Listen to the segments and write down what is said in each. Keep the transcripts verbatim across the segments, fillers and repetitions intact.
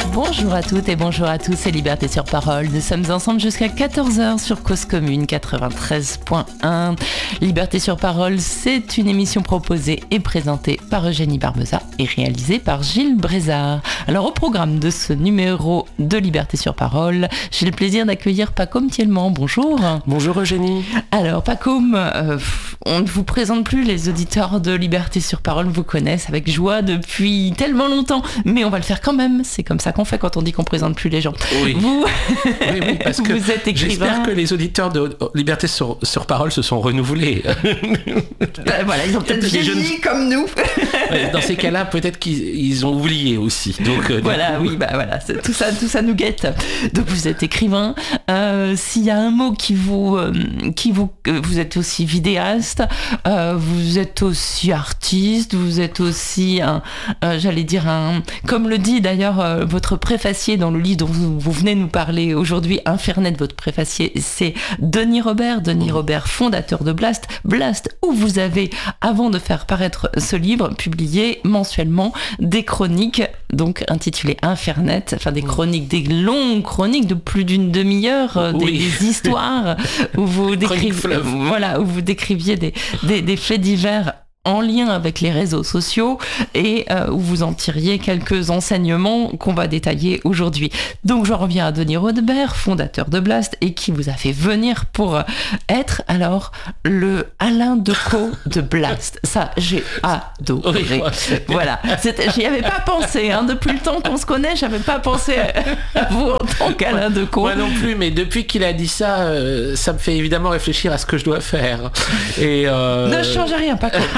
Bonjour à toutes et bonjour à tous, c'est Liberté sur Parole. Nous sommes ensemble jusqu'à quatorze heures sur Cause Commune quatre-vingt-treize point un. Liberté sur Parole, c'est une émission proposée et présentée par Eugénie Barbosa et réalisée par Gilles Brézard. Alors au programme de ce numéro de Liberté sur Parole, j'ai le plaisir d'accueillir Pacôme Thielman. Bonjour. Bonjour Eugénie. Alors Pacôme, euh, on ne vous présente plus, les auditeurs de Liberté sur Parole vous connaissent avec joie depuis tellement longtemps, mais on va le faire quand même, c'est comme ça qu'on fait quand on dit qu'on présente plus les gens. Oui, vous, oui, oui parce que vous êtes écrivain. J'espère que les auditeurs de Liberté sur, sur Parole se sont renouvelés. Ben voilà, ils ont peut-être vieilli jeunes... comme nous. Dans ces cas-là, peut-être qu'ils ils ont oublié aussi. Donc, euh, voilà, coup... oui, bah voilà, tout ça, tout ça nous guette. Donc vous êtes écrivain. Euh, s'il y a un mot qui vous, euh, qui vous, euh, vous êtes aussi vidéaste, euh, vous êtes aussi artiste, vous êtes aussi un, euh, j'allais dire un, comme le dit d'ailleurs euh, votre préfacier dans le livre dont vous, vous venez nous parler aujourd'hui, Infernet, votre préfacier, c'est Denis Robert, Denis Robert, fondateur de Blast, Blast, où vous avez, avant de faire paraître ce livre, publié mensuellement des chroniques, donc intitulées Infernet, enfin des chroniques, des longues chroniques de plus d'une demi-heure, des, oui. des histoires où vous décriviez, voilà, où vous décriviez des, des, des faits divers en lien avec les réseaux sociaux et euh, où vous en tiriez quelques enseignements qu'on va détailler aujourd'hui. Donc je reviens à Denis Robert, fondateur de Blast et qui vous a fait venir pour être alors le Alain Decaux de Blast. Ça, j'ai adoré. Oui, voilà, C'était, j'y avais pas pensé, hein. Depuis le temps qu'on se connaît, j'avais pas pensé à vous en tant qu'Alain Decaux. Moi non plus, mais depuis qu'il a dit ça, euh, ça me fait évidemment réfléchir à ce que je dois faire. Et euh... Ne change rien, pas quoi.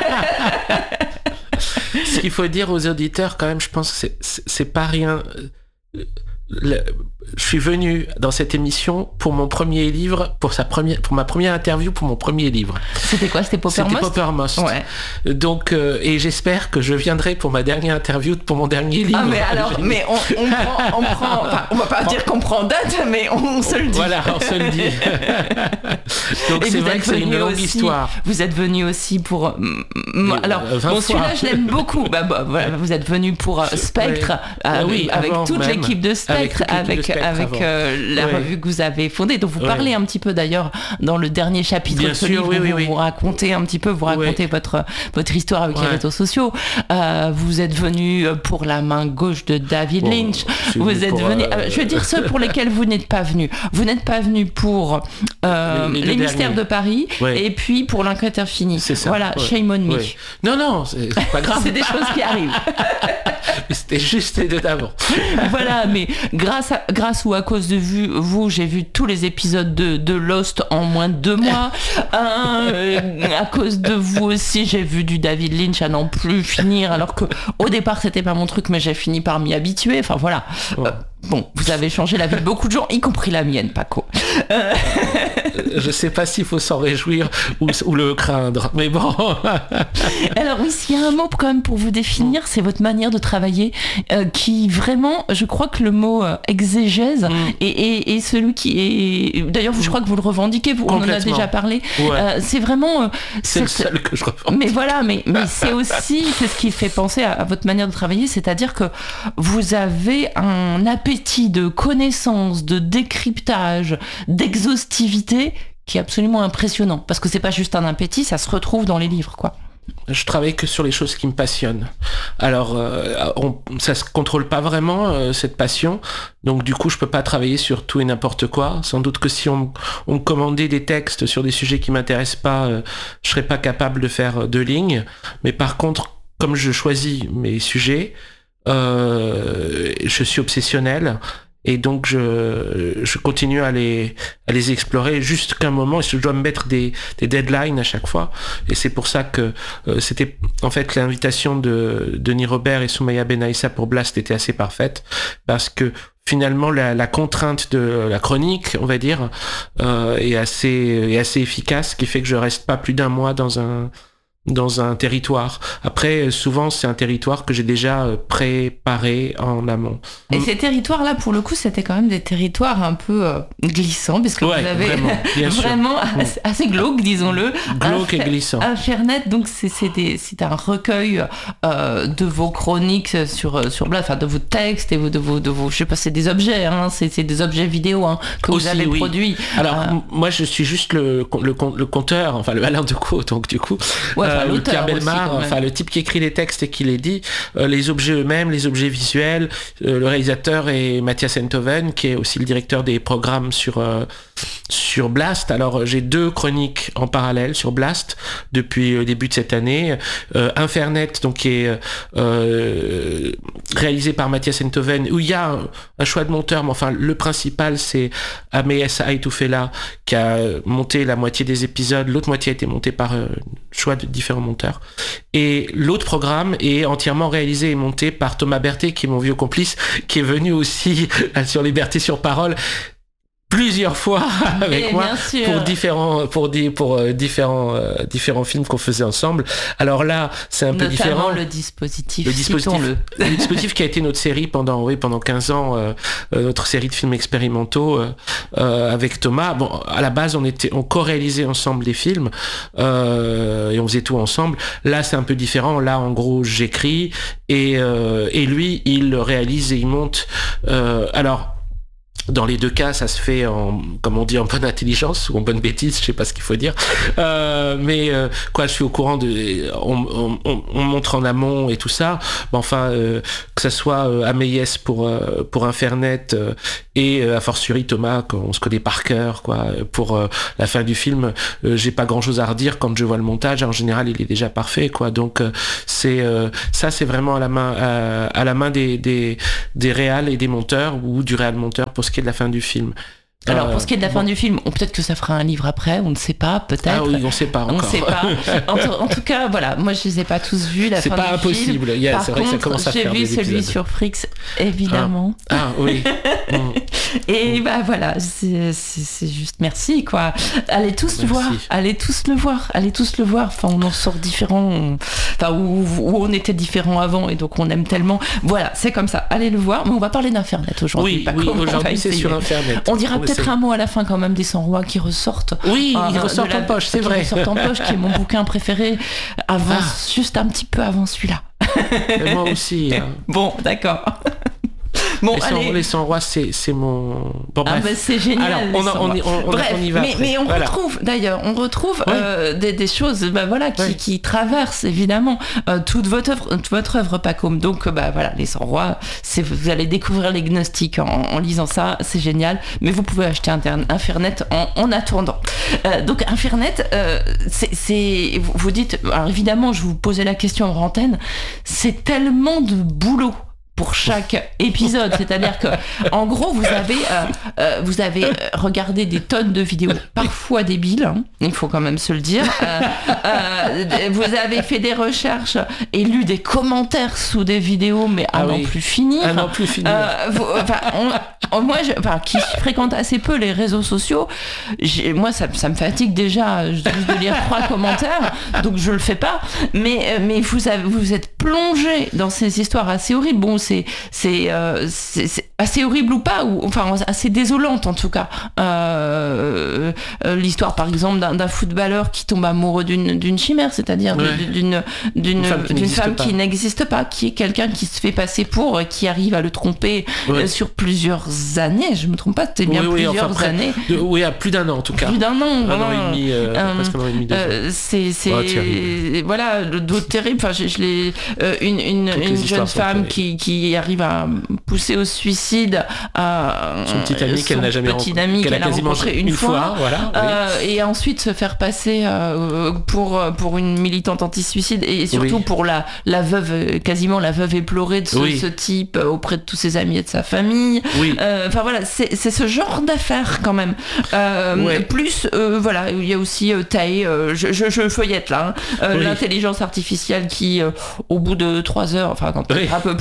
Ce qu'il faut dire aux auditeurs quand même, je pense que c'est, c'est, c'est pas rien. Le, je suis venu dans cette émission pour mon premier livre, pour sa première, pour ma première interview pour mon premier livre. C'était quoi? C'était Poppermost? C'était Poppermost. Ouais. Donc euh, et j'espère que je viendrai pour ma dernière interview pour mon dernier livre. Ah mais alors, mais on, on prend, on prend, enfin, on va pas dire qu'on prend date, mais on se le dit. Voilà, on se le dit. Donc et c'est vrai que c'est une longue aussi, histoire. Vous êtes venu aussi pour, mais, alors bon, celui-là je l'aime beaucoup. Bah, bah voilà, vous êtes venu pour euh, Spectre, ouais. euh, oui, avec toute même. l'équipe de Spectre, avec avec, avec euh, la ouais. revue que vous avez fondée. Donc vous ouais. parlez un petit peu d'ailleurs dans le dernier chapitre Bien de ce sûr, livre, oui, où oui, vous, oui. vous racontez un petit peu, vous racontez ouais. votre votre histoire avec ouais. les réseaux sociaux. Euh, vous êtes venu pour la main gauche de David bon, Lynch. Vous êtes venu. Euh, je veux dire ceux pour lesquels vous n'êtes pas venu. Vous n'êtes pas venu pour euh, les, les, les mystères de Paris ouais. et puis pour l'enquête infinie. C'est ça. Voilà, ouais. Shame on me. Ouais. Non non, c'est pas grave. C'est des choses qui arrivent. Mais c'était juste les deux d'avant. Voilà, mais grâce à, grâce ou à cause de vous, vous, j'ai vu tous les épisodes de, de Lost en moins de deux mois. euh, à cause de vous aussi, j'ai vu du David Lynch à n'en plus finir, alors que au départ c'était pas mon truc, mais j'ai fini par m'y habituer. Enfin voilà. Ouais. Euh, bon, vous avez changé la vie de beaucoup de gens, y compris la mienne, Paco. Euh... Je sais pas s'il faut s'en réjouir ou, ou le craindre, mais bon. Alors oui, s'il y a un mot quand même pour vous définir, c'est votre manière de travailler, euh, qui vraiment, je crois que le mot euh, exégèse mm. est, est, est celui qui est. D'ailleurs, je crois que vous le revendiquez, vous, on en a déjà parlé. Ouais. Euh, c'est vraiment. Euh, c'est cette... le seul que je revendique. Mais voilà, mais, mais c'est aussi, c'est ce qui fait penser à, à votre manière de travailler, c'est-à-dire que vous avez un appétit de connaissance, de décryptage, d'exhaustivité qui est absolument impressionnant, parce que c'est pas juste un appétit, ça se retrouve dans les livres, quoi. Je travaille que sur les choses qui me passionnent. Alors, euh, on, ça se contrôle pas vraiment, euh, cette passion. Donc, du coup, je peux pas travailler sur tout et n'importe quoi. Sans doute que si on, on me commandait des textes sur des sujets qui m'intéressent pas, euh, je serais pas capable de faire deux lignes. Mais par contre, comme je choisis mes sujets, euh, je suis obsessionnel. Et donc je, je continue à les, à les explorer jusqu'à un moment, je dois me mettre des, des deadlines à chaque fois. Et c'est pour ça que euh, c'était, en fait, l'invitation de Denis Robert et Soumaya Benaïssa pour Blast était assez parfaite, parce que finalement la, la contrainte de la chronique, on va dire, euh, est assez, est assez efficace, ce qui fait que je reste pas plus d'un mois dans un, dans un territoire. Après, souvent, c'est un territoire que j'ai déjà préparé en amont. Et ces territoires-là, pour le coup, c'était quand même des territoires un peu euh, glissants, parce que ouais, vous avez vraiment, vraiment assez, assez glauque, disons-le. Glauque et glissant. Infernet, donc c'est, c'est, des, c'est un recueil euh, de vos chroniques sur, sur Blast, enfin de vos textes et de vos, de vos, je sais pas, c'est des objets, hein, c'est, c'est des objets vidéo hein, que Aussi, vous avez oui. produits. Alors, euh, m- moi, je suis juste le, le, le conteur, enfin le Alain Decaux, donc du coup, ouais, enfin, euh, le Pierre aussi, Bellemare, enfin le type qui écrit les textes et qui les dit, euh, les objets eux-mêmes, les objets visuels. Euh, le réalisateur est Mathias Enthoven, qui est aussi le directeur des programmes sur euh, sur Blast. Alors j'ai deux chroniques en parallèle sur Blast depuis le début de cette année. Euh, Infernet, donc qui est euh, réalisé par Mathias Enthoven, où il y a un, un choix de monteur, mais enfin le principal c'est Améès Aitoufela qui a monté la moitié des épisodes, l'autre moitié a été montée par euh, choix de différents monteurs. Et l'autre programme est entièrement réalisé et monté par Thomas Berthet, qui est mon vieux complice, qui est venu aussi sur Liberté sur Parole plusieurs fois avec et moi bien sûr. pour différents pour di- pour euh, différents euh, différents films qu'on faisait ensemble. Alors là, c'est un peu Notamment différent. le dispositif, Le dispositif, citons-le. le dispositif qui a été notre série pendant oui pendant quinze ans, euh, euh, notre série de films expérimentaux euh, euh, avec Thomas. Bon, à la base, on était on co-réalisait ensemble des films euh, et on faisait tout ensemble. Là, c'est un peu différent. Là, en gros, j'écris et euh, et lui, il réalise et il monte. Euh, alors. Dans les deux cas, ça se fait en, comme on dit, en bonne intelligence ou en bonne bêtise, je sais pas ce qu'il faut dire. Euh, mais euh, quoi, je suis au courant de, on, on, on montre en amont et tout ça. Mais enfin, euh, que ça soit euh, Améès pour euh, pour Infernet euh, et euh, a fortiori Thomas, qu'on se connaît par cœur, quoi. Pour euh, la fin du film, euh, j'ai pas grand chose à redire quand je vois le montage. En général, il est déjà parfait, quoi. Donc euh, c'est euh, ça, c'est vraiment à la main à, à la main des des des réals et des monteurs ou du réal monteur pour ce qui est de la fin du film. Alors euh, pour ce qui est de la fin bon. du film, on, peut-être que ça fera un livre après, on ne sait pas, peut-être. Ah oui, on sait pas encore. On ne sait pas. En, t- en tout cas, voilà, moi je les ai pas tous vus, la c'est fin pas du impossible. film. Yeah, Par c'est vrai contre, que ça commence à j'ai faire vu des celui épisodes. sur Frix, évidemment. Ah, ah oui. Mm. Et bah voilà, c'est, c'est, c'est juste merci quoi. Allez tous le Merci. voir, allez tous le voir, allez tous le voir. Enfin, on en sort différents, on... enfin où, où on était différents avant et donc on aime tellement. Voilà, c'est comme ça. Allez le voir. Mais on va parler d'Infernet aujourd'hui. Oui, pas oui. comment on va Aujourd'hui, c'est essayer. sur Infernet. On dira On peut-être essaie. un mot à la fin quand même des cent-rois qui ressortent. Oui, Euh, ils ressortent de la- en poche, c'est qui vrai. ressortent en poche, qui est mon bouquin préféré. Avant, Ah. juste un petit peu avant celui-là. Et moi aussi. Hein. Bon, d'accord. Bon, les, cent, allez. les cent rois, c'est, c'est mon. Bon, Ah bref. bah c'est génial. Alors, les on, en- cent on, rois. y- on, on- Bref, on y va. mais, après. mais on Voilà. retrouve d'ailleurs, on retrouve Oui. euh, des, des choses, bah voilà, qui, Oui. qui traversent évidemment euh, toute votre œuvre, toute votre œuvre, Pacôme. Donc euh, bah voilà, les cent rois, c'est, vous allez découvrir les gnostiques en, en lisant ça, c'est génial. Mais vous pouvez acheter Inter- Infernet en, en attendant. Euh, donc Infernet, euh, c'est, c'est, vous, vous dites, alors évidemment, je vous posais la question en antenne, c'est tellement de boulot pour chaque épisode, c'est-à-dire que en gros vous avez euh, euh, vous avez regardé des tonnes de vidéos parfois débiles, hein, il faut quand même se le dire. Euh, euh, vous avez fait des recherches et lu des commentaires sous des vidéos, mais à Ah n'en oui. plus finir. Ah non, plus finir. Euh, vous- enfin, on- on- moi, je, enfin, qui fréquente assez peu les réseaux sociaux, j'ai- moi, ça, ça me fatigue déjà juste de lire trois commentaires, donc je le fais pas. Mais, mais vous, avez, vous êtes plongé dans ces histoires assez horribles. Bon, c'est, c'est, euh, c'est, c'est assez horrible ou pas, ou enfin assez désolante en tout cas. Euh, euh, l'histoire, par exemple, d'un, d'un footballeur qui tombe amoureux d'une, d'une chimère, c'est-à-dire Ouais. d'une, d'une, Une femme qui d'une n'existe femme pas. qui n'existe pas, qui est quelqu'un qui se fait passer pour, euh, qui arrive à le tromper Ouais. euh, sur plusieurs années. Je me trompe pas, c'était bien Oui, oui, plusieurs enfin, près- années. De- oui, à plus d'un an en tout cas. Plus d'un an, Un vraiment. an et demi, euh, Euh, presque un an et demi, deux ans. Euh, c'est c'est Oh, terrible. voilà le dos terrible. Enfin, je, je l'ai euh, une une, Toutes les une histoires jeune sont femme terribles. qui, qui arrive à pousser au suicide à Son petit ami son qu'elle n'a jamais petit rencontré, ami qu'elle a qu'elle a quasiment rencontré une, une fois, fois, voilà, oui. euh, et ensuite se faire passer euh, pour pour une militante anti-suicide et surtout Oui. pour la la veuve, quasiment la veuve éplorée de ce, Oui. ce type auprès de tous ses amis et de sa famille. Oui. Euh, Enfin voilà, c'est, c'est ce genre d'affaires quand même. Euh, Ouais. Plus, euh, voilà, il y a aussi euh, Tae, euh, je, je, je feuillette là, hein, euh, Oui. l'intelligence artificielle qui, euh, au bout de trois heures, enfin quand Oui. un peu plus, devient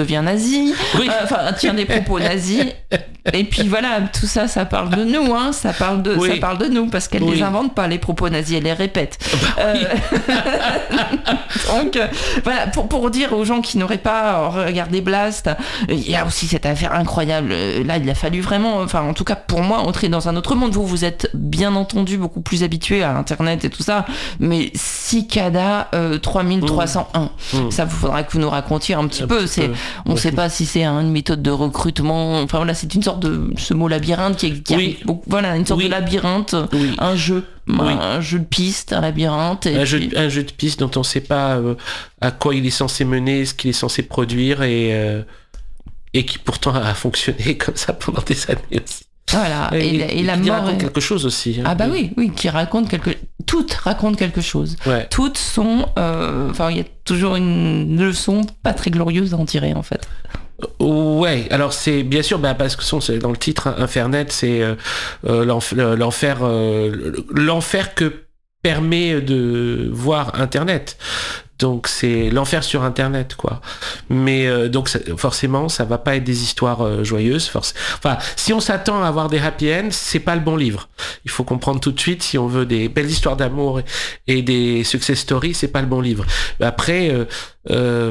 devient nazi, Oui. enfin euh, tient des propos nazis. Et puis voilà, tout ça, ça parle de nous, hein, ça parle de, oui. ça parle de nous, parce qu'elle oui. les invente pas les propos nazis, elle les répète. Bah, euh... oui. Donc euh, voilà, pour pour dire aux gens qui n'auraient pas regardé Blast, il y a aussi cette affaire incroyable. Là, il a fallu vraiment, enfin en tout cas pour moi, entrer dans un autre monde. Vous, vous êtes bien entendu beaucoup plus habitué à Internet et tout ça, mais Cicada euh, trois mille trois cent un, mmh. ça vous faudra que vous nous racontiez un petit un peu. Petit c'est, peu. On ne sait pas si c'est une méthode de recrutement. Enfin voilà, c'est une sorte de ce mot labyrinthe qui, qui oui. a, voilà, une sorte oui. de labyrinthe, oui. un jeu. Oui. Un jeu de piste, un labyrinthe. Et un, puis... jeu de, un jeu de piste dont on ne sait pas euh, à quoi il est censé mener, ce qu'il est censé produire, et, euh, et qui pourtant a fonctionné comme ça pendant des années aussi. Voilà, et, et, et, et la qui mort raconte est... quelque chose aussi. Hein. Ah bah oui, oui, qui raconte quelque... Toutes racontent quelque chose. Ouais. Toutes sont... Euh... Enfin, il y a toujours une leçon pas très glorieuse à en tirer, en fait. Ouais, alors c'est bien sûr, bah, parce que c'est dans le titre, Infernet, c'est euh, l'enfer, l'enfer, euh, l'enfer que permet de voir Internet. Donc c'est l'enfer sur Internet, quoi. Mais euh, donc ça, forcément, ça va pas être des histoires euh, joyeuses. Forc- enfin, si on s'attend à avoir des happy ends, c'est pas le bon livre. Il faut comprendre tout de suite, si on veut des belles histoires d'amour et, et des success stories, c'est pas le bon livre. Après, euh, euh,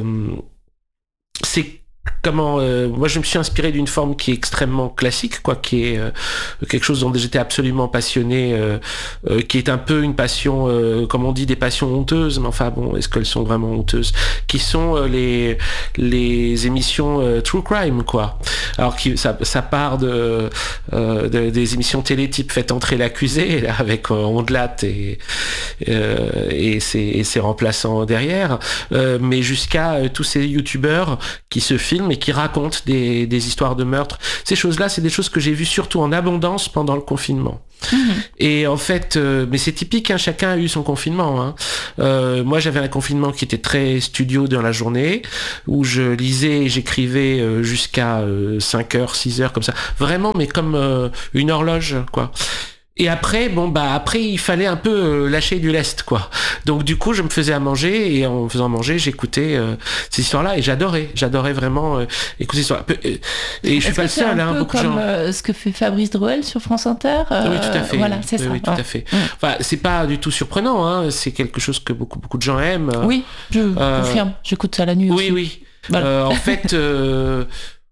c'est Comment euh, moi je me suis inspiré d'une forme qui est extrêmement classique, quoi, qui est euh, quelque chose dont j'étais absolument passionné, euh, euh, qui est un peu une passion, euh, comme on dit, des passions honteuses, mais enfin bon, est-ce qu'elles sont vraiment honteuses, qui sont euh, les les émissions euh, true crime, quoi. Alors qui ça, ça part de, euh, de des émissions télé type Faites entrer l'accusé, là, avec euh, Ondelat et euh, et ses et ses remplaçants derrière, euh, mais jusqu'à euh, tous ces youtubeurs qui se filment et qui racontent des, des histoires de meurtre. Ces choses-là, c'est des choses que j'ai vues surtout en abondance pendant le confinement. Mmh. Et en fait, euh, mais c'est typique, hein, chacun a eu son confinement. Hein. Euh, moi, j'avais un confinement qui était très studio dans la journée, où je lisais et j'écrivais euh, jusqu'à euh, cinq heures, six heures, comme ça. Vraiment, mais comme euh, une horloge, quoi. Et après, bon bah après il fallait un peu euh, lâcher du lest, quoi. Donc du coup je me faisais à manger et en me faisant manger j'écoutais euh, ces histoires-là et j'adorais, j'adorais vraiment euh, écouter ces histoires. Et je suis Est-ce pas le seul, hein, beaucoup comme, de gens. Euh, ce que fait Fabrice Drouel sur France Inter. Euh, oui, tout à fait. Voilà, c'est oui, ça. Oui, tout ouais. à fait. Ouais. Enfin, c'est pas du tout surprenant, hein. C'est quelque chose que beaucoup beaucoup de gens aiment. Oui, je euh, confirme. J'écoute ça la nuit aussi. Oui, oui. Voilà. Euh, en fait. Euh,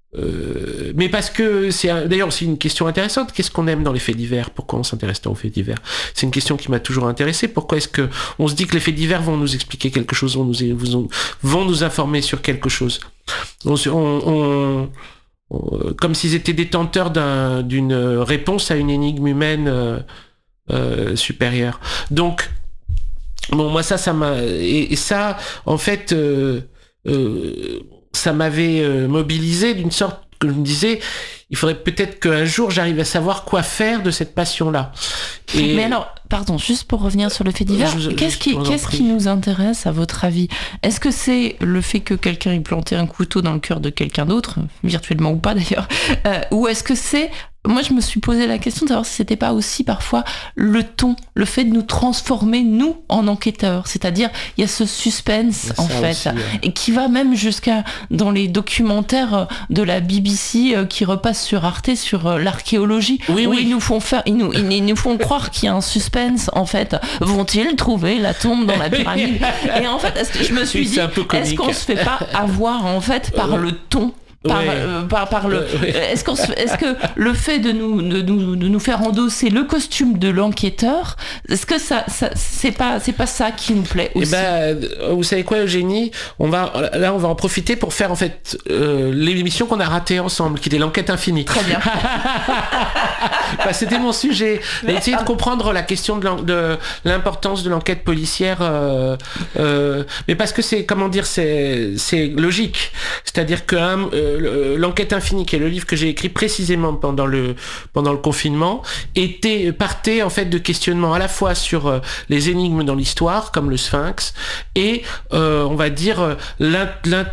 Euh, mais parce que c'est un, d'ailleurs c'est une question intéressante. Qu'est-ce qu'on aime dans les faits divers? Pourquoi on s'intéresse tant aux faits divers? C'est une question qui m'a toujours intéressé. Pourquoi est-ce que on se dit que les faits divers vont nous expliquer quelque chose, vont nous, vont nous informer sur quelque chose? On, on, on, on, comme s'ils étaient détenteurs d'un, d'une réponse à une énigme humaine euh, euh, supérieure. Donc bon, moi ça, ça m'a et, et ça, en fait. Euh, euh, ça m'avait euh, mobilisé d'une sorte que je me disais, il faudrait peut-être qu'un jour j'arrive à savoir quoi faire de cette passion-là. Et... Mais alors, pardon, juste pour revenir sur le fait divers, je, qu'est-ce, qui, qu'est-ce qui nous intéresse à votre avis? Est-ce que c'est le fait que quelqu'un ait planté un couteau dans le cœur de quelqu'un d'autre, virtuellement ou pas d'ailleurs, euh, ou est-ce que c'est... Moi, je me suis posé la question de savoir si c'était pas aussi parfois le ton, le fait de nous transformer, nous, en enquêteurs. C'est-à-dire, il y a ce suspense, en fait, aussi, ouais. Et qui va même jusqu'à dans les documentaires de la B B C euh, qui repassent sur Arte sur euh, l'archéologie, oui, où oui. ils nous font faire, ils nous, ils, ils nous font croire qu'il y a un suspense, en fait. Vont-ils trouver la tombe dans la pyramide? Et en fait, est-ce que je me suis oui, dit, est-ce qu'on se fait pas avoir, en fait, par euh... le ton? Par, ouais. euh, par, par le, ouais. est-ce, qu'on se, est-ce que le fait de nous, de, nous, de nous faire endosser le costume de l'enquêteur, est-ce que ça, ça c'est pas, c'est pas ça qui nous plaît aussi? Eh ben, vous savez quoi, Eugénie, on va, là, on va en profiter pour faire en fait euh, l'émission qu'on a ratée ensemble, qui était l'enquête infinie. Très bien. Bah, c'était mon sujet, mais, essayer de comprendre la question de, de l'importance de l'enquête policière, euh, euh, mais parce que c'est, comment dire, c'est, c'est logique, c'est-à-dire que euh, le, l'enquête infinie, qui est le livre que j'ai écrit précisément pendant le pendant le confinement, était partait en fait de questionnements à la fois sur euh, les énigmes dans l'histoire, comme le Sphinx, et euh, on va dire l'int,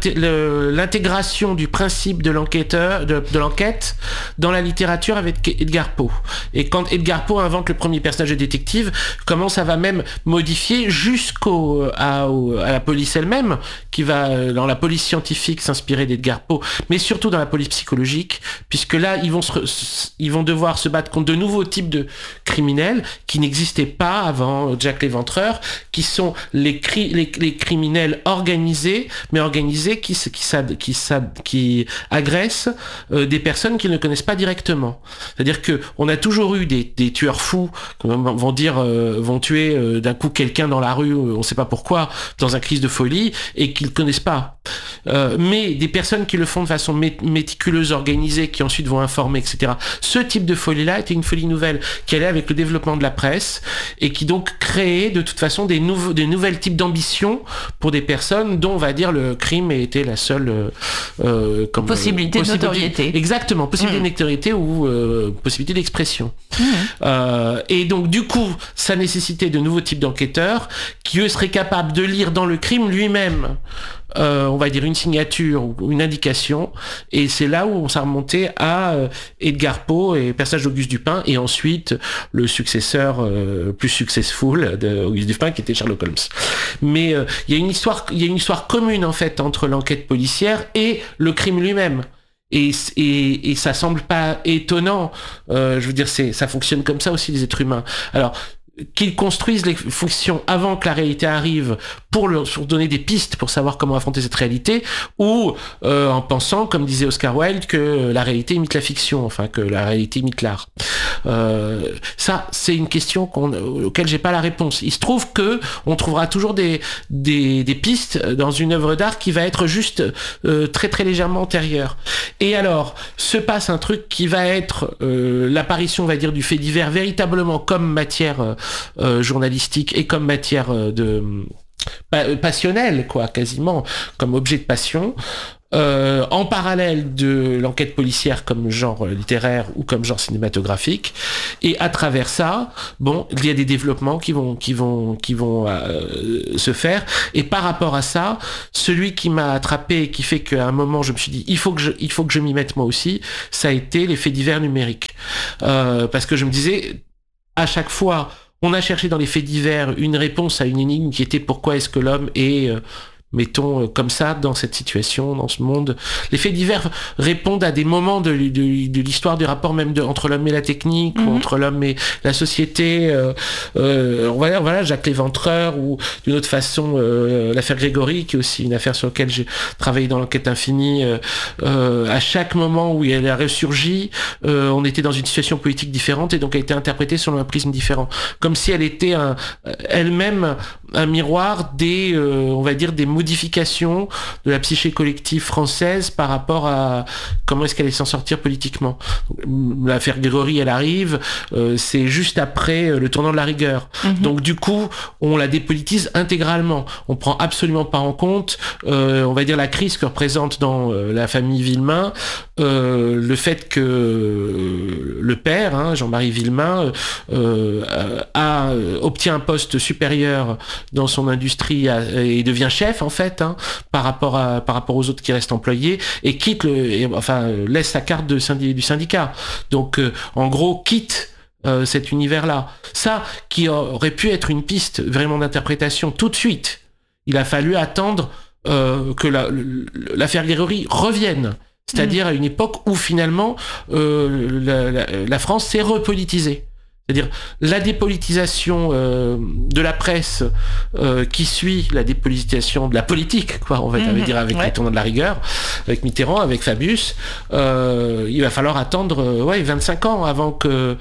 le, l'intégration du principe de l'enquêteur, de, de l'enquête, dans la littérature avec Edgar Poe. Et quand Edgar Poe invente le premier personnage de détective, comment ça va même modifier jusqu'au à, au, à la police elle-même, qui va dans la police scientifique s'inspirer d'Edgar Poe, mais surtout dans la police psychologique, puisque là ils vont se, ils vont devoir se battre contre de nouveaux types de criminels qui n'existaient pas avant Jack l'Éventreur, qui sont les, cri, les, les criminels organisés, mais organisés qui qui qui, qui agressent euh, des personnes qu'ils ne connaissent pas directement. C'est-à-dire que on a toujours eu des, des tueurs fous qui vont dire euh, vont tuer euh, d'un coup quelqu'un dans la rue, on ne sait pas pourquoi, dans un crise de folie, et qu'ils ne connaissent pas. Euh, mais des personnes qui le font de façon mé- méticuleuse, organisée, qui ensuite vont informer, et cetera. Ce type de folie-là était une folie nouvelle qui allait avec le développement de la presse et qui donc créait de toute façon des, nouveaux, des nouvelles types d'ambitions pour des personnes dont on va dire le crime était la seule euh, euh, comme, possibilité, euh, possibilité de notoriété. Exactement, possibilité mmh. de notoriété ou euh, possibilité d'expression. Mmh. Euh, et donc du coup, ça nécessitait de nouveaux types d'enquêteurs qui eux seraient capables de lire dans le crime lui-même Euh, on va dire une signature ou une indication, et c'est là où on s'est remonté à euh, Edgar Poe et le personnage d'Auguste Dupin, et ensuite le successeur euh, plus successful d'Auguste Dupin qui était Sherlock Holmes. Mais il euh, y a une histoire, il y a une histoire commune en fait entre l'enquête policière et le crime lui-même. Et, et, et ça semble pas étonnant. Euh, je veux dire, c'est, ça fonctionne comme ça aussi les êtres humains. Alors qu'ils construisent les fonctions avant que la réalité arrive pour leur pour donner des pistes pour savoir comment affronter cette réalité, ou euh, en pensant, comme disait Oscar Wilde, que la réalité imite la fiction, enfin que la réalité imite l'art. Euh, ça, c'est une question qu'on, auquel j'ai pas la réponse. Il se trouve que on trouvera toujours des des, des pistes dans une œuvre d'art qui va être juste euh, très très légèrement antérieure. Et alors, se passe un truc qui va être euh, l'apparition, on va dire, du fait divers véritablement comme matière euh, Euh, journalistique et comme matière euh, de euh, passionnelle, quoi, quasiment comme objet de passion, euh, en parallèle de l'enquête policière comme genre littéraire ou comme genre cinématographique. Et à travers ça, bon, il y a des développements qui vont qui vont qui vont euh, se faire. Et par rapport à ça, celui qui m'a attrapé et qui fait qu'à un moment je me suis dit il faut que je il faut que je m'y mette moi aussi, ça a été les faits divers numériques, euh, parce que je me disais à chaque fois on a cherché dans les faits divers une réponse à une énigme qui était pourquoi est-ce que l'homme est, euh, mettons, euh, comme ça, dans cette situation, dans ce monde. Les faits divers répondent à des moments de, de, de l'histoire du rapport même de, entre l'homme et la technique, mm-hmm. ou entre l'homme et la société. Euh, euh, on va dire, voilà, Jacques l'Éventreur, ou d'une autre façon, euh, l'affaire Grégory, qui est aussi une affaire sur laquelle j'ai travaillé dans l'enquête infinie. Euh, euh, à chaque moment où elle a ressurgi, euh, on était dans une situation politique différente et donc elle a été interprétée selon un prisme différent. Comme si elle était un, elle-même un miroir des, euh, on va dire, des modifications de la psyché collective française par rapport à comment est-ce qu'elle allait s'en sortir politiquement. L'affaire Grégory, elle arrive, euh, c'est juste après le tournant de la rigueur. Mmh. Donc du coup, on la dépolitise intégralement. On prend absolument pas en compte, euh, on va dire, la crise que représente dans euh, la famille Villemain, euh, le fait que euh, le père, hein, Jean-Marie Villemain, euh, a, obtient un poste supérieur dans son industrie et devient chef en fait, hein, par rapport à par rapport aux autres qui restent employés, et quitte le, et, enfin laisse sa carte de syndic, du syndicat. Donc euh, en gros quitte euh, cet univers-là. Ça qui aurait pu être une piste vraiment d'interprétation tout de suite. Il a fallu attendre euh, que la, l'affaire Grégory revienne. C'est-à-dire à une époque où finalement euh, la, la, la France s'est repolitisée. C'est-à-dire la dépolitisation euh, de la presse euh, qui suit la dépolitisation de la politique, quoi, on va mmh, dire avec ouais. les tournants de la rigueur, avec Mitterrand, avec Fabius. Euh, il va falloir attendre euh, ouais, vingt-cinq ans avant que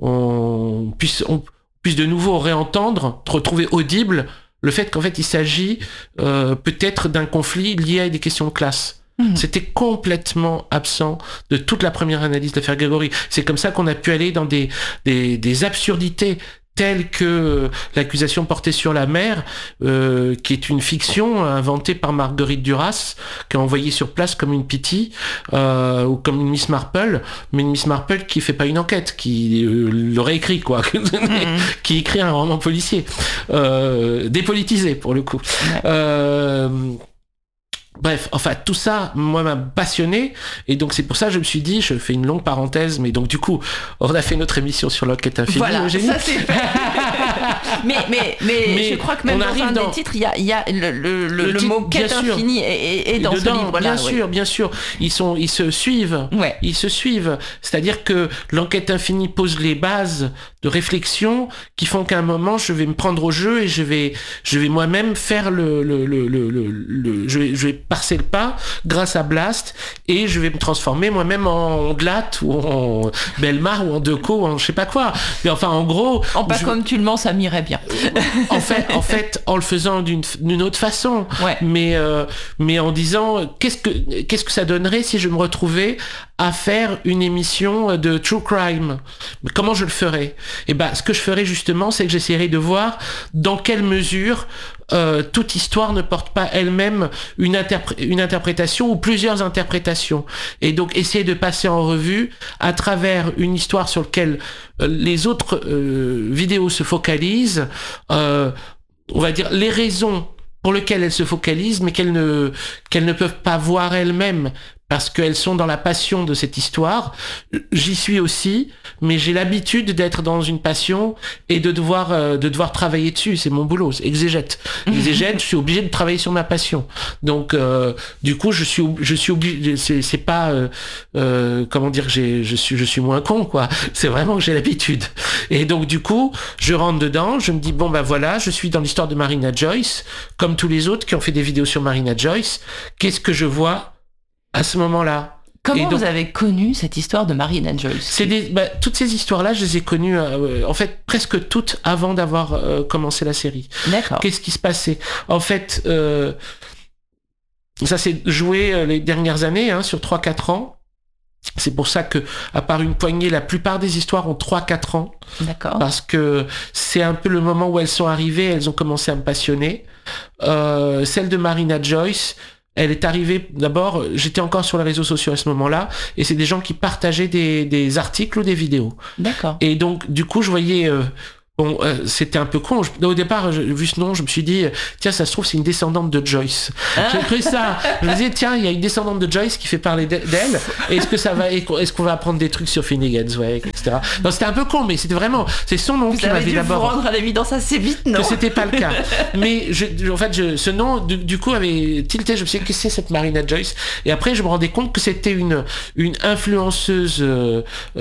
on puisse, on puisse de nouveau réentendre, retrouver audible le fait qu'en fait il s'agit euh, peut-être d'un conflit lié à des questions de classe. Mmh. C'était complètement absent de toute la première analyse de l'affaire Grégory. C'est comme ça qu'on a pu aller dans des, des, des absurdités telle que l'accusation portée sur la mère, euh, qui est une fiction inventée par Marguerite Duras, qui est envoyée sur place comme une pitié, euh, ou comme une Miss Marple, mais une Miss Marple qui fait pas une enquête, qui euh, l'aurait écrit, quoi, mm-hmm. qui écrit un roman policier, euh, dépolitisé pour le coup. Ouais. Euh, Bref, enfin tout ça, moi, m'a passionné, et donc c'est pour ça que je me suis dit, je fais une longue parenthèse, mais donc du coup, on a fait notre émission sur l'enquête infinie. Voilà, ça c'est fait. mais, mais, mais, mais je crois que même dans un dans... des titres, il y a, il y a le, le, le, le, le mot quête infinie est, est dans dedans, ce livre-là. Bien oui. sûr, bien sûr, ils sont, ils se suivent, ouais. ils se suivent. C'est-à-dire que l'enquête infinie pose les bases de réflexion qui font qu'à un moment, je vais me prendre au jeu et je vais, je vais moi-même faire le, le, le, le, le, le je vais, je vais passer le pas grâce à Blast et je vais me transformer moi-même en Glatt ou en Belmar ou en Deco ou en je sais pas quoi. Mais enfin, en gros... En pas je... comme tu le mens, ça m'irait bien. en, fait, en fait, en le faisant d'une, d'une autre façon. Ouais. Mais, euh, mais en disant, qu'est-ce que, qu'est-ce que ça donnerait si je me retrouvais à faire une émission de true crime? Comment je le ferais? Et ben, ce que je ferais justement, c'est que j'essaierais de voir dans quelle mesure euh, toute histoire ne porte pas elle-même une, interpré- une interprétation ou plusieurs interprétations. Et donc, essayer de passer en revue à travers une histoire sur laquelle euh, les autres euh, vidéos se focalisent, euh, on va dire les raisons pour lesquelles elles se focalisent, mais qu'elles ne, qu'elles ne peuvent pas voir elles-mêmes, parce qu'elles sont dans la passion de cette histoire. J'y suis aussi, mais j'ai l'habitude d'être dans une passion et de devoir, euh, de devoir travailler dessus. C'est mon boulot, c'est exégète. Exégète, je suis obligé de travailler sur ma passion. Donc, euh, du coup, je suis, je suis obligé, c'est, c'est pas, euh, euh, comment dire, j'ai, je suis, je suis moins con, quoi. C'est vraiment que j'ai l'habitude. Et donc, du coup, je rentre dedans, je me dis, bon, ben voilà, je suis dans l'histoire de Marina Joyce, comme tous les autres qui ont fait des vidéos sur Marina Joyce. Qu'est-ce que je vois à ce moment-là? Comment donc, vous avez connu cette histoire de Marina Joyce? C'est des, bah, toutes ces histoires-là, je les ai connues, euh, en fait, presque toutes avant d'avoir euh, commencé la série. D'accord. Qu'est-ce qui se passait? En fait, euh, ça s'est joué euh, les dernières années, hein, sur trois quatre ans. C'est pour ça que, à part une poignée, la plupart des histoires ont trois quatre ans. D'accord. Parce que c'est un peu le moment où elles sont arrivées, elles ont commencé à me passionner. Euh, celle de Marina Joyce, elle est arrivée, d'abord, j'étais encore sur les réseaux sociaux à ce moment-là, et c'est des gens qui partageaient des, des articles ou des vidéos. D'accord. Et donc, du coup, je voyais... Euh, Bon, euh, c'était un peu con. Je, au départ, je, vu ce nom, je me suis dit, tiens, ça se trouve, c'est une descendante de Joyce. Ah. J'ai cru ça. Je me disais, tiens, il y a une descendante de Joyce qui fait parler d'elle. Est-ce que ça va, est-ce qu'on va apprendre des trucs sur Finnegan's Wake, et cetera. Non, c'était un peu con, mais c'était vraiment, c'est son nom vous qui m'avait d'abord. Vous rendre à l'évidence assez vite, non? Que c'était pas le cas. Mais je, en fait, je, ce nom, du, du coup, avait tilté. Je me suis dit, qu'est-ce que c'est cette Marina Joyce? Et après, je me rendais compte que c'était une, une influenceuse euh,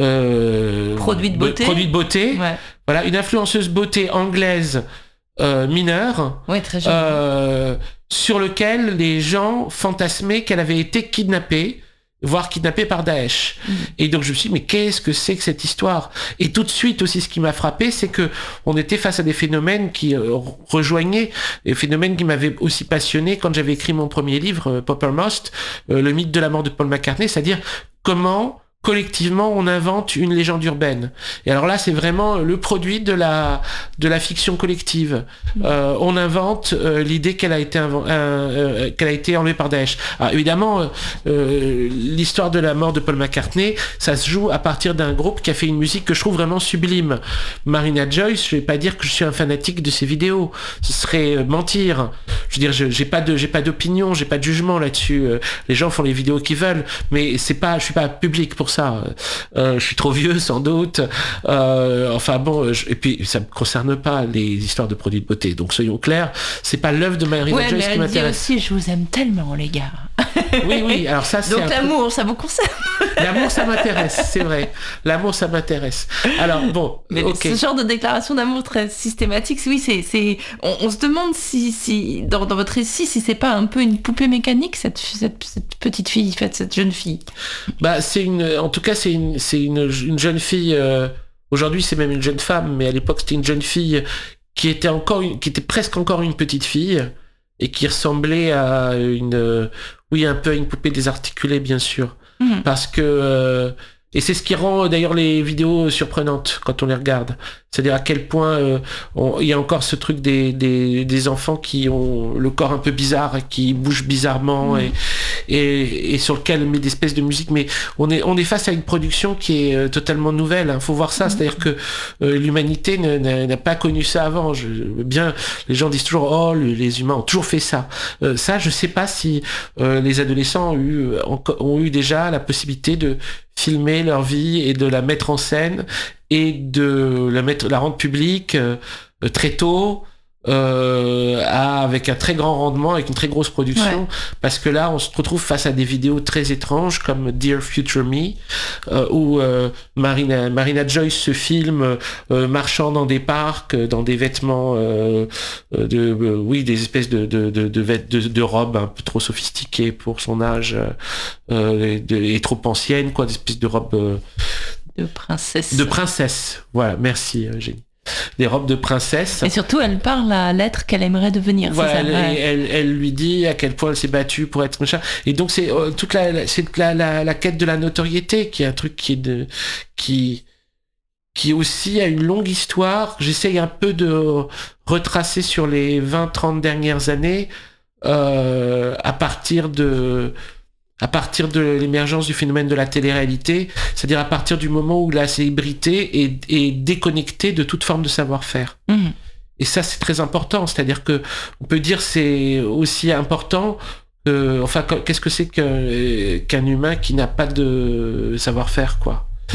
euh, produit de beauté. Produit de beauté. Ouais. Voilà, une influenceuse beauté anglaise euh, mineure, ouais, très jeune. Euh, sur lequel les gens fantasmaient qu'elle avait été kidnappée, voire kidnappée par Daesh. Mmh. Et donc je me suis dit, mais qu'est-ce que c'est que cette histoire? Et tout de suite aussi, ce qui m'a frappé, c'est que on était face à des phénomènes qui euh, rejoignaient, des phénomènes qui m'avaient aussi passionné quand j'avais écrit mon premier livre, euh, Poppermost, euh, le mythe de la mort de Paul McCartney, c'est-à-dire comment collectivement on invente une légende urbaine. Et alors là, c'est vraiment le produit de la de la fiction collective. Mmh. Euh, on invente euh, l'idée qu'elle a été inv- euh, euh, qu'elle a été enlevée par Daesh. Alors évidemment, euh, l'histoire de la mort de Paul McCartney, ça se joue à partir d'un groupe qui a fait une musique que je trouve vraiment sublime. Marina Joyce, je vais pas dire que je suis un fanatique de ses vidéos, ce serait mentir. Je veux dire, je, j'ai pas de j'ai pas d'opinion, j'ai pas de jugement là-dessus. Les gens font les vidéos qu'ils veulent, mais c'est pas, je suis pas public pour ça. Euh, je suis trop vieux sans doute. Euh, enfin bon, je, et puis ça me concerne pas les histoires de produits de beauté. Donc soyons clairs, c'est pas l'œuvre de Marina ouais, Joyce mais qui m'intéresse. Aussi, je vous aime tellement les gars. Oui, oui. Alors ça, c'est donc l'amour, peu... ça vous concerne. L'amour, ça m'intéresse, c'est vrai. L'amour, ça m'intéresse. Alors bon, mais okay. Ce genre de déclaration d'amour très systématique, oui, c'est, c'est, on, on se demande si, si dans, dans votre récit, si c'est pas un peu une poupée mécanique cette, cette, cette petite fille, cette jeune fille. Bah, c'est une, en tout cas, c'est une, c'est une, une jeune fille. Euh, aujourd'hui, c'est même une jeune femme, mais à l'époque, c'était une jeune fille qui était encore, une, qui était presque encore une petite fille et qui ressemblait à une, euh, oui, un peu à une poupée désarticulée, bien sûr, mmh. parce que. Euh, Et c'est ce qui rend d'ailleurs les vidéos surprenantes quand on les regarde. C'est-à-dire à quel point euh, on, il y a encore ce truc des, des, des enfants qui ont le corps un peu bizarre, qui bougent bizarrement, mmh. et, et, et sur lequel on met des espèces de musique. Mais on est, on est face à une production qui est euh, totalement nouvelle. Il hein. faut voir ça. Mmh. C'est-à-dire que euh, l'humanité n'a, n'a, n'a pas connu ça avant. Je, bien, les gens disent toujours, oh, les humains ont toujours fait ça. Euh, ça, je sais pas si euh, les adolescents ont eu, ont, ont eu déjà la possibilité de filmer leur vie et de la mettre en scène et de la mettre, la rendre publique euh, très tôt, euh, à, avec un très grand rendement, avec une très grosse production, ouais. parce que là, on se retrouve face à des vidéos très étranges comme Dear Future Me, euh, où euh, Marina, Marina Joyce se filme euh, marchant dans des parcs, dans des vêtements, euh, de, euh, oui, des espèces de de de de, de, de robes un peu trop sophistiquées pour son âge, euh, de, et trop anciennes, quoi, des espèces de robes euh, de princesse. De princesse, voilà, merci Génie. Des robes de princesse. Et surtout, elle parle à l'être qu'elle aimerait devenir. Voilà, c'est ça, elle, ouais. elle, elle lui dit à quel point elle s'est battue pour être machin. Et donc c'est euh, toute la, c'est la, la, la quête de la notoriété qui est un truc qui est de, qui, qui aussi a une longue histoire. J'essaye un peu de retracer sur les vingt trente dernières années, euh, à partir de, à partir de l'émergence du phénomène de la télé-réalité, c'est-à-dire à partir du moment où la célébrité est, est déconnectée de toute forme de savoir-faire. Mmh. Et ça, c'est très important. C'est-à-dire que on peut dire c'est aussi important que, enfin, qu'est-ce que c'est qu'un, qu'un humain qui n'a pas de savoir-faire, quoi. Mmh.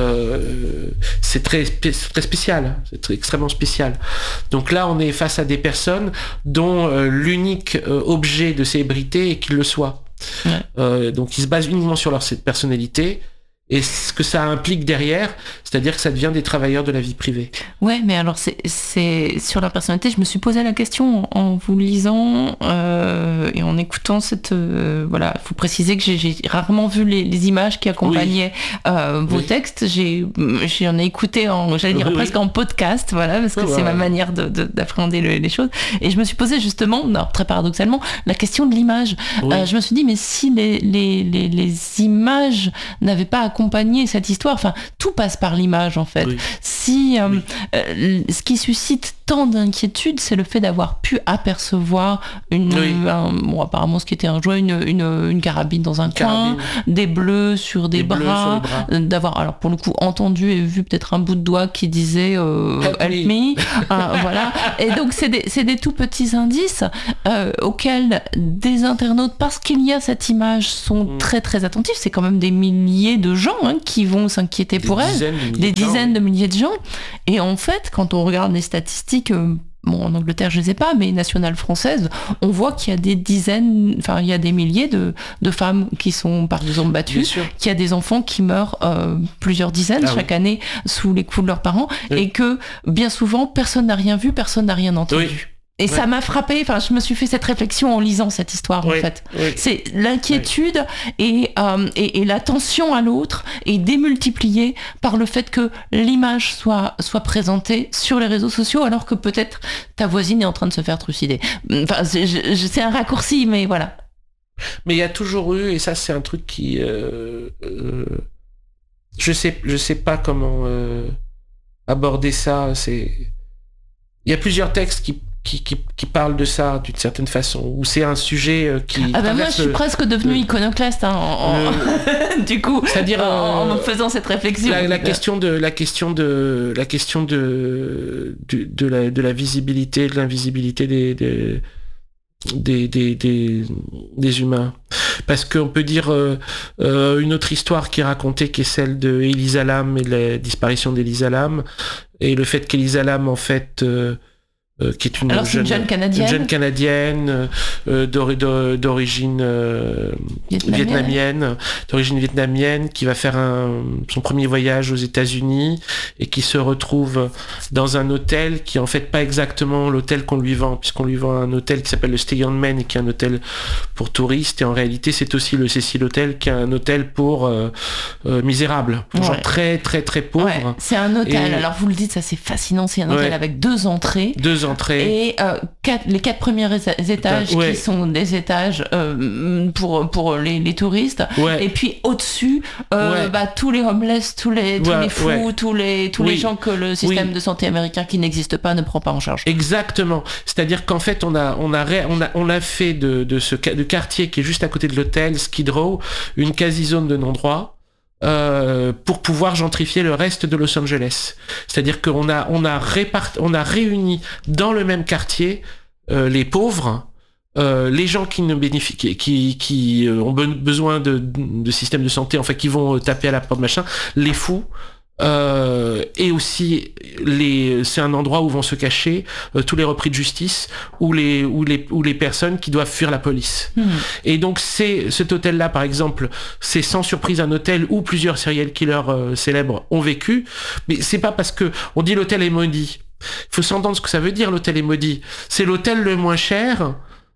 Euh, c'est très, c'est très spécial, c'est très, extrêmement spécial. Donc là, on est face à des personnes dont euh, l'unique euh, objet de célébrité est qu'ils le soient. Ouais. Euh, donc ils se basent uniquement sur leur personnalité et ce que ça implique derrière, c'est-à-dire que ça devient des travailleurs de la vie privée. Ouais, mais alors c'est, c'est sur la personnalité, je me suis posé la question en, en vous lisant euh, et en écoutant cette... Euh, voilà, il faut préciser que j'ai, j'ai rarement vu les, les images qui accompagnaient oui. euh, vos oui. textes. J'ai, j'en ai écouté, en, j'allais dire oui, presque oui. en podcast, voilà, parce que oui, c'est voilà. ma manière de, de, d'appréhender le, les choses. Et je me suis posé justement, non, très paradoxalement, la question de l'image. Oui. Euh, je me suis dit, mais si les, les, les, les images n'avaient pas accompagner cette histoire, enfin tout passe par l'image en fait. Oui. Si euh, oui. euh, ce qui suscite tant d'inquiétude, c'est le fait d'avoir pu apercevoir une, oui. un, bon, apparemment ce qui était un jouet, une, une, une carabine dans un coin, des bleus sur des, des bras, sur bras, d'avoir alors pour le coup entendu et vu peut-être un bout de doigt qui disait euh, help, help me, euh, voilà. Et donc c'est des, c'est des tout petits indices euh, auxquels des internautes, parce qu'il y a cette image, sont mmh. très très attentifs. C'est quand même des milliers de gens hein, qui vont s'inquiéter des pour elle, de des de dizaines de milliers de gens. Et en fait, quand on regarde les statistiques, euh, bon, en Angleterre, je ne sais pas, mais nationale française, on voit qu'il y a des dizaines, enfin, il y a des milliers de, de femmes qui sont, par exemple, battues, qu'il y a des enfants qui meurent euh, plusieurs dizaines ah, chaque oui. année sous les coups de leurs parents, oui. et que, bien souvent, personne n'a rien vu, personne n'a rien entendu. Oui. Et ouais. ça m'a frappé, enfin, je me suis fait cette réflexion en lisant cette histoire, oui, en fait. Oui. C'est l'inquiétude oui. et, euh, et, et l'attention à l'autre est démultipliée par le fait que l'image soit, soit présentée sur les réseaux sociaux, alors que peut-être ta voisine est en train de se faire trucider. Enfin, c'est, je, c'est un raccourci, mais voilà. Mais il y a toujours eu, et ça, c'est un truc qui... Euh, euh, je sais, je sais pas comment euh, aborder ça. C'est... Il y a plusieurs textes qui Qui, qui, qui parle de ça d'une certaine façon, où c'est un sujet euh, qui... Ah bah moi je suis le, presque devenue le, iconoclaste hein, en, le, du coup, c'est-à-dire en, en me faisant cette réflexion. La, la question de la question de la question de de, de la de la visibilité, de l'invisibilité des des des des, des, des humains, parce qu'on peut dire euh, euh, une autre histoire qui est racontée, qui est celle de Elisa Lam et de la disparition d'Elisa Lam, et le fait qu'Elisa Lam en fait euh, Euh, qui est une, Alors, jeune, une jeune canadienne, une jeune canadienne euh, d'ori- d'origine euh, vietnamienne. vietnamienne, d'origine vietnamienne, qui va faire un, son premier voyage aux États-Unis et qui se retrouve dans un hôtel qui est en fait pas exactement l'hôtel qu'on lui vend, puisqu'on lui vend un hôtel qui s'appelle le Stay on Main et qui est un hôtel pour touristes, et en réalité c'est aussi le Cecil Hotel, qui est un hôtel pour euh, euh, misérables, pour ouais. gens très très très pauvres. Ouais, c'est un hôtel. Et... Alors vous le dites, ça c'est fascinant, c'est un hôtel ouais. avec deux entrées. Deux entrées. Et euh, quatre, les quatre premiers étages ouais. qui sont des étages euh, pour, pour les, les touristes. Ouais. Et puis au-dessus, euh, ouais. bah, tous les homeless, tous les, tous ouais, les fous, ouais. tous, les, tous oui. les gens que le système oui. de santé américain qui n'existe pas ne prend pas en charge. Exactement. C'est-à-dire qu'en fait, on a, on a, on a, on a fait de, de ce de quartier qui est juste à côté de l'hôtel, Skid Row, une quasi-zone de non-droit. Euh, pour pouvoir gentrifier le reste de Los Angeles. C'est-à-dire qu'on a, on a, répart... on a réuni dans le même quartier euh, les pauvres, euh, les gens qui ne bénéficient, qui, qui ont besoin de, de systèmes de santé, enfin qui vont taper à la porte, machin, les fous. Euh, et aussi les, c'est un endroit où vont se cacher euh, tous les repris de justice ou les, ou les, ou les personnes qui doivent fuir la police. Mmh. Et donc c'est cet hôtel-là, par exemple, c'est sans surprise un hôtel où plusieurs serial killers euh, célèbres ont vécu, mais c'est pas parce que on dit l'hôtel est maudit. Il faut s'entendre ce que ça veut dire, l'hôtel est maudit. C'est l'hôtel le moins cher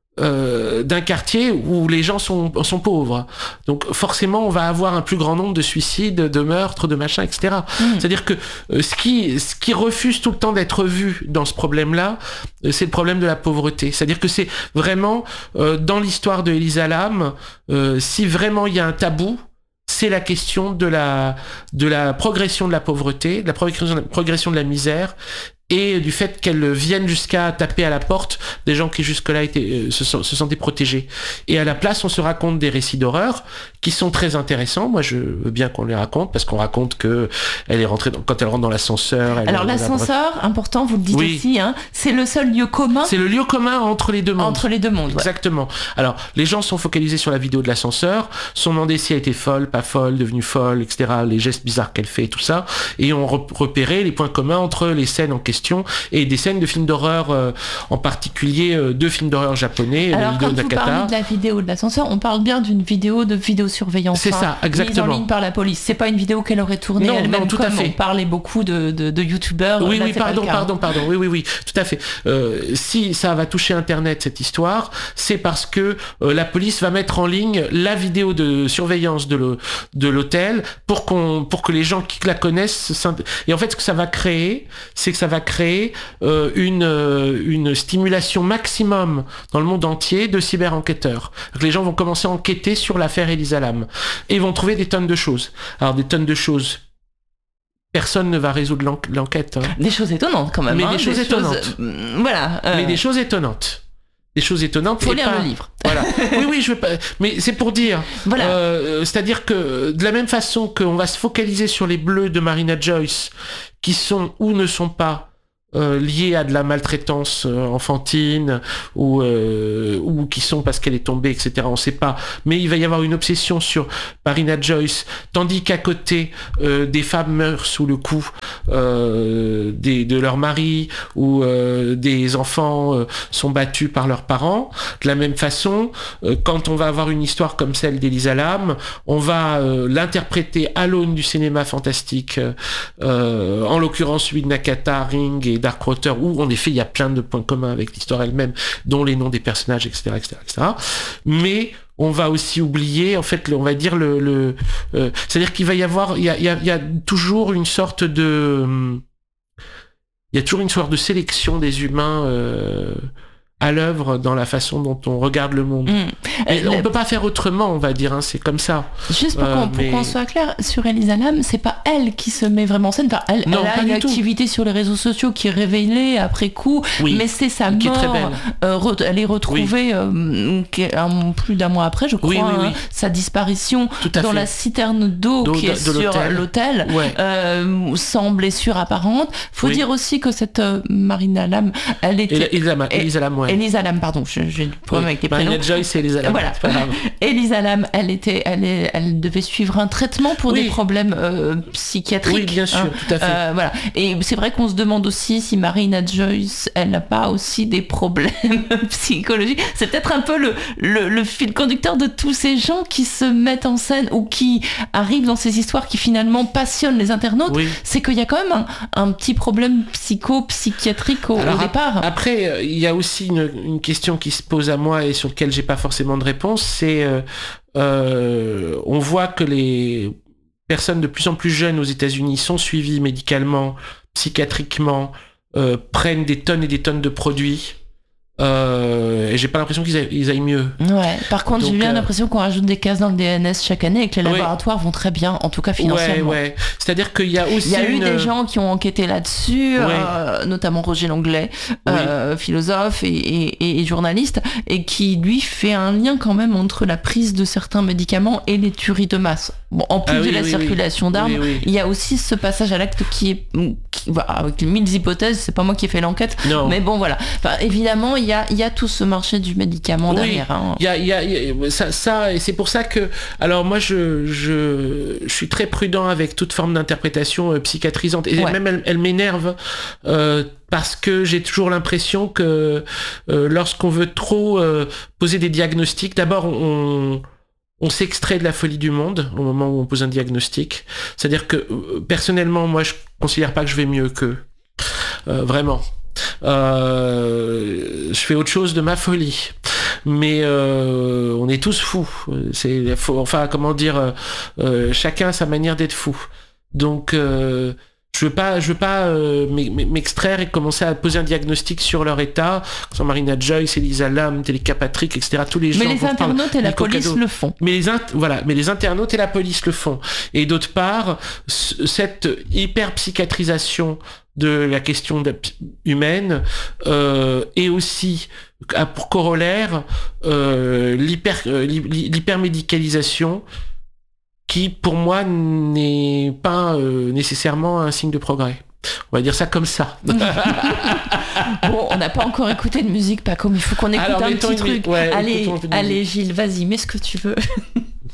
Euh, d'un quartier où les gens sont, sont pauvres. Donc forcément, on va avoir un plus grand nombre de suicides, de meurtres, de machins, et cetera. Mmh. C'est-à-dire que euh, ce, qui, ce qui refuse tout le temps d'être vu dans ce problème-là, euh, c'est le problème de la pauvreté. C'est-à-dire que c'est vraiment, euh, dans l'histoire de Elisa Lam, euh, si vraiment il y a un tabou, c'est la question de la, de la progression de la pauvreté, de la progression de la, progression de la misère, et du fait qu'elles viennent jusqu'à taper à la porte des gens qui jusque-là étaient, euh, se, se sentaient protégés. Et à la place, on se raconte des récits d'horreur qui sont très intéressants. Moi, je veux bien qu'on les raconte, parce qu'on raconte que elle est rentrée dans, quand elle rentre dans l'ascenseur. Elle Alors l'ascenseur, la... important, vous le dites oui. aussi, hein, c'est le seul lieu commun. C'est le lieu commun entre les deux mondes. Entre les deux mondes. Exactement. Ouais. Alors, les gens sont focalisés sur la vidéo de l'ascenseur, sont demandés si elle était folle, pas folle, devenue folle, et cetera. Les gestes bizarres qu'elle fait, tout ça, et ont repéré les points communs entre les scènes en question et des scènes de films d'horreur, euh, en particulier euh, deux films d'horreur japonais. Alors quand vous parlez de la vidéo de l'ascenseur, on parle bien d'une vidéo de vidéosurveillance. C'est hein, ça, exactement. Mise en ligne par la police. C'est pas une vidéo qu'elle aurait tournée non, elle-même, non, tout comme à fait. On parlait beaucoup de, de, de youtubeurs. Oui, là, oui, pardon, pardon, pardon. Oui, oui, oui, tout à fait. Euh, si ça va toucher Internet, cette histoire, c'est parce que euh, la police va mettre en ligne la vidéo de surveillance de, le, de l'hôtel pour qu'on, pour que les gens qui la connaissent. Et en fait, ce que ça va créer, c'est que ça va créer euh, une, euh, une stimulation maximum dans le monde entier de cyber-enquêteurs. Les gens vont commencer à enquêter sur l'affaire Elisa Lam et vont trouver des tonnes de choses. Alors des tonnes de choses. Personne ne va résoudre l'en- l'enquête. Hein. Des choses étonnantes quand même. Mais hein, des choses des étonnantes. Choses, euh, voilà. Euh... Mais des choses étonnantes. Des choses étonnantes. Faut lire pas... le livre. Voilà. Oui, oui, je veux pas. Mais c'est pour dire. Voilà. Euh, c'est-à-dire que de la même façon qu'on va se focaliser sur les bleus de Marina Joyce, qui sont ou ne sont pas Euh, liées à de la maltraitance euh, enfantine ou euh, ou qui sont parce qu'elle est tombée, et cetera. On sait pas. Mais il va y avoir une obsession sur Marina Joyce, tandis qu'à côté euh, des femmes meurent sous le coup euh, des, de leur mari ou euh, des enfants euh, sont battus par leurs parents. De la même façon, euh, quand on va avoir une histoire comme celle d'Elisa Lam, on va euh, l'interpréter à l'aune du cinéma fantastique, euh, en l'occurrence celui de Nakata, Ring et Darkwater, où en effet il y a plein de points communs avec l'histoire elle-même, dont les noms des personnages, et cetera, et cetera, et cetera. Mais on va aussi oublier, en fait, le, on va dire le, le euh, c'est-à-dire qu'il va y avoir, il y a, il y a, il y a toujours une sorte de, il y a toujours une sorte de sélection des humains. Euh, à l'œuvre dans la façon dont on regarde le monde. Mmh. Et euh, on peut pas faire autrement, on va dire, hein, c'est comme ça. Juste pour, euh, qu'on, pour mais... qu'on soit clair, sur Elisa Lam, c'est pas elle qui se met vraiment en scène. Enfin, elle, non, elle a une activité tout. sur les réseaux sociaux qui est révélée après coup, oui, mais c'est sa mort. Est très belle. Euh, re- elle est retrouvée oui. euh, un, plus d'un mois après, je crois, oui, oui, oui. Hein, sa disparition dans fait. la citerne d'eau, d'eau qui est de, de sur l'hôtel, l'hôtel ouais. euh, sans blessure apparente. Faut oui. dire aussi que cette euh, Marina Lam, elle était... Elisa, Elisa Lam, ouais. Elisa Lam, pardon, j'ai du problème oui. avec les prénoms. Marina Joyce et Elisa Lam. Voilà. Elisa Lam, elle était, elle, est, elle devait suivre un traitement pour oui. des problèmes euh, psychiatriques. Oui, bien sûr, hein. tout à fait. Euh, voilà. Et c'est vrai qu'on se demande aussi si Marina Joyce, elle n'a pas aussi des problèmes psychologiques. C'est peut-être un peu le, le, le fil conducteur de tous ces gens qui se mettent en scène ou qui arrivent dans ces histoires qui finalement passionnent les internautes. Oui. C'est qu'il y a quand même un, un petit problème psycho-psychiatrique au, Alors, au départ. Après, il y a aussi une, une question qui se pose à moi et sur laquelle j'ai pas forcément de réponse. C'est, euh, euh, on voit que les personnes de plus en plus jeunes aux États-Unis sont suivies médicalement, psychiatriquement, euh, prennent des tonnes et des tonnes de produits. Euh, et j'ai pas l'impression qu'ils, a, ils aillent mieux. Ouais. Par contre, Donc, j'ai bien euh... l'impression qu'on rajoute des cases dans le D N S chaque année et que les ouais. laboratoires vont très bien, en tout cas financièrement. Ouais, ouais. C'est-à-dire qu'il y a aussi. Il y a une... eu des gens qui ont enquêté là-dessus, ouais. euh, notamment Roger Langlais, oui. euh, philosophe et, et, et journaliste, et qui lui fait un lien quand même entre la prise de certains médicaments et les tueries de masse. Bon, en plus ah, oui, de la oui, circulation oui. d'armes, oui, oui. il y a aussi ce passage à l'acte qui est, qui, bah, avec mille hypothèses. C'est pas moi qui ai fait l'enquête, non. mais bon voilà. Enfin, évidemment, il y a, il y a tout ce marché du médicament oui, derrière. Hein. Il y a, il y a, il y a ça, ça, et c'est pour ça que, alors moi, je, je, je suis très prudent avec toute forme d'interprétation euh, psychiatrisante, et ouais. même elle, elle m'énerve. Euh, parce que j'ai toujours l'impression que euh, lorsqu'on veut trop euh, poser des diagnostics, d'abord on on s'extrait de la folie du monde au moment où on pose un diagnostic. C'est-à-dire que, euh, personnellement, moi, je considère pas que je vais mieux qu'eux. Euh, vraiment. Euh, je fais autre chose de ma folie. Mais euh, on est tous fous. C'est, faut, enfin, comment dire, euh, chacun a sa manière d'être fou. Donc, euh, je veux pas, je veux pas euh, m'extraire et commencer à poser un diagnostic sur leur état. Sans Marina Joyce, Elisa Lam, Téléka Patrick, et cetera. Tous les gens. Mais les internautes et la police le font. Mais les int- voilà, mais les internautes et la police le font. Et d'autre part, c- cette hyper psychiatrisation de la question humaine euh, et aussi a pour corollaire euh, l'hyper euh, l'hypermédicalisation qui pour moi n'est pas euh, nécessairement un signe de progrès. On va dire ça comme ça. Bon, on n'a pas encore écouté de musique, pas comme il faut qu'on écoute Alors, un petit truc. Ouais, allez, allez Gilles, vas-y, mets ce que tu veux.